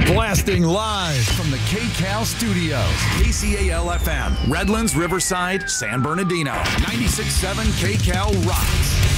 Blasting live from the KCAL studios. KCAL-FM, Redlands, Riverside, San Bernardino. 96.7 KCAL rocks.